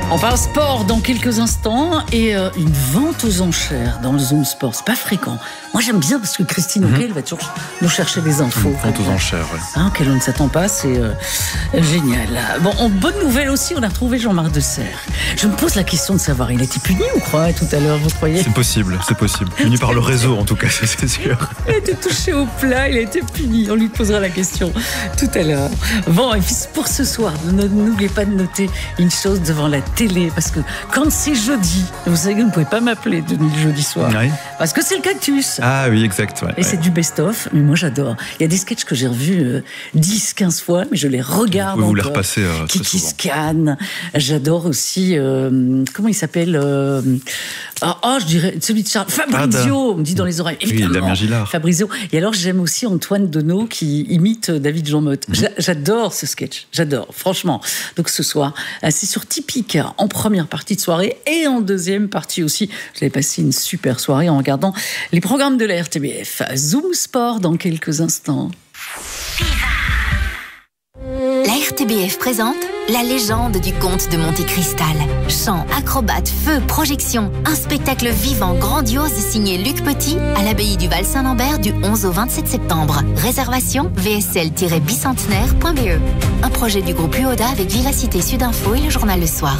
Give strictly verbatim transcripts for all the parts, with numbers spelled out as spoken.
On parle sport dans quelques instants et euh, une vente aux enchères dans le Zoom Sport. C'est pas fréquent. Moi, j'aime bien parce que Christine Auquet, mm-hmm. elle va toujours nous chercher des infos. Une vente aux enchères, oui. Hein, auquel on ne s'attend pas, c'est euh, génial. Bon, en bonne nouvelle aussi, on a retrouvé Jean-Marc Deserre. Je me pose la question de savoir, il a été puni ou quoi tout à l'heure, vous croyez? C'est possible, c'est possible. Puni par le réseau, en tout cas, c'est sûr. Il a été touché au plat, il a été puni. On lui posera la question tout à l'heure. Bon, et puis pour ce soir, n'oubliez pas de noter une chose devant la télé, parce que quand c'est jeudi, vous savez que vous ne pouvez pas m'appeler de jeudi soir, oui. parce que c'est le cactus. Ah oui, exact. Ouais, et ouais. c'est du best-of, mais moi j'adore. Il y a des sketchs que j'ai revus euh, dix, quinze fois, mais je les regarde vous encore. Vous les repassez euh, très Kiki souvent. Scan, j'adore aussi, euh, comment il s'appelle euh, oh, oh, je dirais, celui de Charles, Fabrizio, on me dit dans les oreilles. Oui, Damien Gillard. Fabrizio. Et alors j'aime aussi Antoine Denaud qui imite David Jean Motte. Mm-hmm. J'adore ce sketch, j'adore, franchement. Donc ce soir, c'est sur Typique, en première partie de soirée et en deuxième partie aussi. J'avais passé une super soirée en regardant les programmes de la R T B F. Zoom Sport dans quelques instants. La R T B F présente la légende du comte de Monte Cristal. Chants, acrobates, feux, projections. Un spectacle vivant, grandiose signé Luc Petit à l'abbaye du Val-Saint-Lambert du onze au vingt-sept septembre. Réservation v s l tiret bicentenaire point b e. Un projet du groupe U O D A avec Vivacité Sud-Info et le journal Le Soir.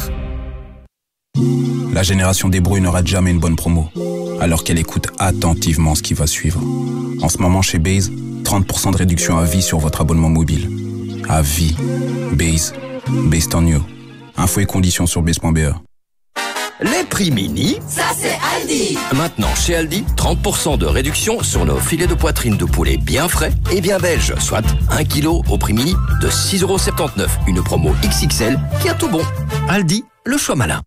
La génération des brouilles ne rate jamais une bonne promo, alors qu'elle écoute attentivement ce qui va suivre. En ce moment chez Base, trente pour cent de réduction à vie sur votre abonnement mobile. À vie. Base. Based on you. Infos et conditions sur base point b e. Les prix mini, ça c'est Aldi. Maintenant chez Aldi, trente pour cent de réduction sur nos filets de poitrine de poulet bien frais et bien belges, soit un kilo au prix mini de six euros soixante-dix-neuf. Une promo X X L qui a tout bon. Aldi, le choix malin.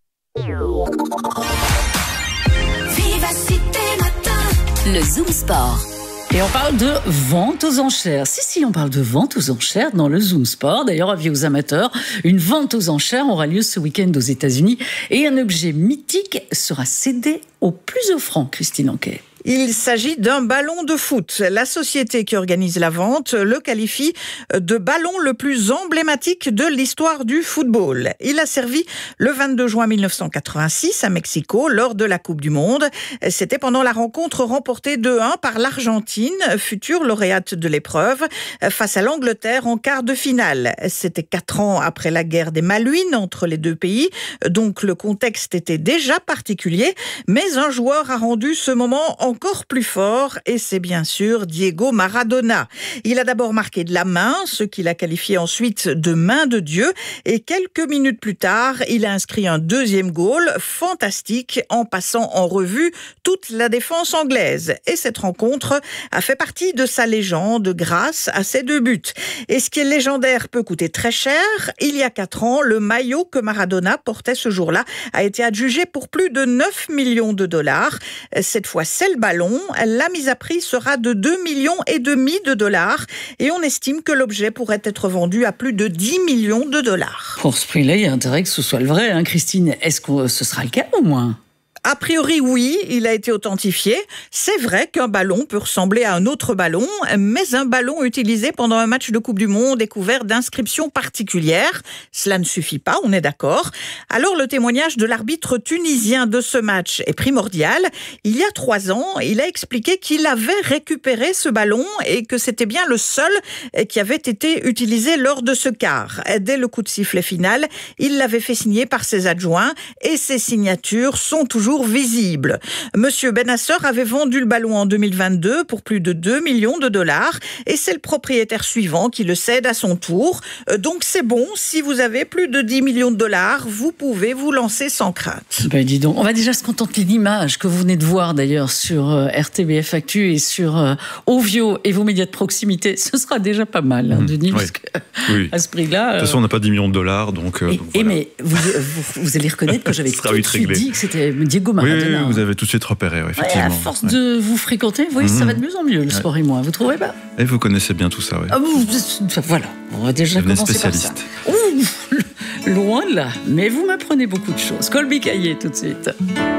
Vivacité Matin. Le Zoom Sport. Et on parle de vente aux enchères. Si, si, on parle de vente aux enchères dans le Zoom Sport. D'ailleurs, avis aux amateurs, une vente aux enchères aura lieu ce week-end aux États-Unis et un objet mythique sera cédé au plus offrant, Christine Auquet. Il s'agit d'un ballon de foot. La société qui organise la vente le qualifie de ballon le plus emblématique de l'histoire du football. Il a servi le vingt-deux juin mille neuf cent quatre-vingt-six à Mexico lors de la Coupe du Monde. C'était pendant la rencontre remportée deux un par l'Argentine, future lauréate de l'épreuve, face à l'Angleterre en quart de finale. C'était quatre ans après la guerre des Malouines entre les deux pays, donc le contexte était déjà particulier, mais un joueur a rendu ce moment encore plus fort, et c'est bien sûr Diego Maradona. Il a d'abord marqué de la main, ce qu'il a qualifié ensuite de main de Dieu, et quelques minutes plus tard, il a inscrit un deuxième goal fantastique en passant en revue toute la défense anglaise. Et cette rencontre a fait partie de sa légende grâce à ses deux buts. Et ce qui est légendaire peut coûter très cher. Il y a quatre ans, le maillot que Maradona portait ce jour-là a été adjugé pour plus de neuf millions de dollars. Cette fois, c'est le ballon. La mise à prix sera de deux millions et demi de dollars et on estime que l'objet pourrait être vendu à plus de dix millions de dollars. Pour ce prix-là, il y a intérêt que ce soit le vrai, hein, Christine. Est-ce que ce sera le cas au moins ? A priori, oui, il a été authentifié. C'est vrai qu'un ballon peut ressembler à un autre ballon, mais un ballon utilisé pendant un match de Coupe du Monde est couvert d'inscriptions particulières. Cela ne suffit pas, on est d'accord. Alors, le témoignage de l'arbitre tunisien de ce match est primordial. Il y a trois ans, il a expliqué qu'il avait récupéré ce ballon et que c'était bien le seul qui avait été utilisé lors de ce quart. Dès le coup de sifflet final, il l'avait fait signer par ses adjoints et ses signatures sont toujours visible. Monsieur Benasser avait vendu le ballon en deux mille vingt-deux pour plus de deux millions de dollars et c'est le propriétaire suivant qui le cède à son tour. Donc c'est bon, si vous avez plus de dix millions de dollars, vous pouvez vous lancer sans crainte. Ben dis donc, on va déjà se contenter de l'image que vous venez de voir d'ailleurs sur euh, R T B F Actu et sur euh, Ovio et vos médias de proximité. Ce sera déjà pas mal, hein, Denis, oui. parce que oui. à ce prix-là... De toute façon, on n'a pas dix millions de dollars, donc... Euh, et, donc et voilà. mais vous, vous, vous allez reconnaître que j'avais tout de suite dit que c'était Diego Maradona. Oui, oui, vous avez tout de suite repéré, oui, effectivement. Ouais, à force ouais. de vous fréquenter, vous voyez, mmh. ça va de mieux en mieux, le ouais. sport et moi. Vous trouvez pas ? Et vous connaissez bien tout ça, oui. Ah, vous, voilà, on va déjà commencer par ça. Ouh, loin de là, mais vous m'apprenez beaucoup de choses. Colby Caillé, tout de suite.